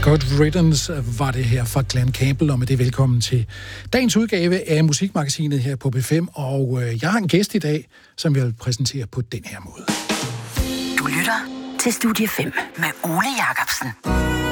Good Riddance var det her fra Glenn Campbell, og med det velkommen til dagens udgave af Musikmagasinet her på B5, og jeg har en gæst i dag, som jeg vil præsentere på den her måde. Du lytter til Studie 5 med Ole Jacobsen.